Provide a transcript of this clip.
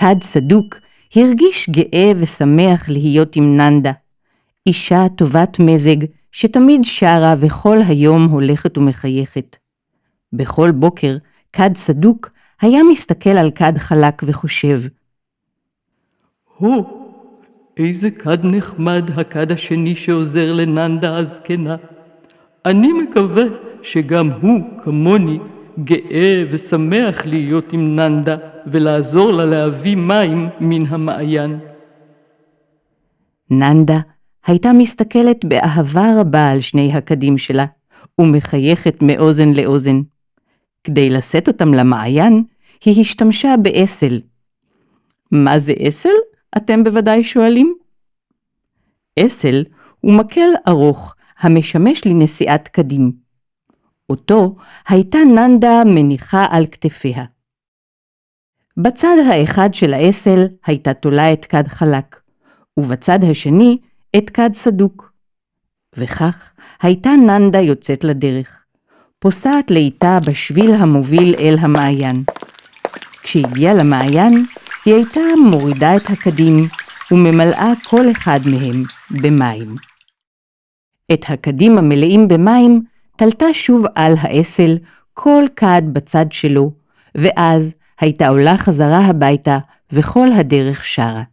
כד סדוק הרגיש גאה ושמח להיות עם ננדה, אישה טובת מזג שתמיד שרה וכל היום הולכת ומחייכת. בכל בוקר כד סדוק היה מסתכל על כד חלק וחושב, איזה כד נחמד הכד השני שעוזר לננדה הזקנה. אני מקווה שגם הוא כמוני גאה ושמח להיות עם ננדה ולעזור לה להביא מים מן המעיין. ננדה הייתה מסתכלת באהבה רבה על שני הכדים שלה ומחייכת מאוזן לאוזן. כדי לשאת אותם למעיין היא השתמשה באסל. מה זה אסל? אתם בוודאי שואלים. אסל הוא מקל ארוך המשמש לנשיאת קדים. אותו הייתה ננדה מניחה על כתפיה. בצד האחד של האסל הייתה תולה את כד חלק, ובצד השני את כד סדוק. וכך הייתה ננדה יוצאת לדרך, פוסעת לאיתה בשביל המוביל אל המעיין. כשהגיעה למעיין, היא הייתה מורידה את הכדים וממלאה כל אחד מהם במים. את הכדים המלאים במים תלתה שוב על האסל כל כד בצד שלו, ואז הייתה עולה חזרה הביתה וכל הדרך שרה.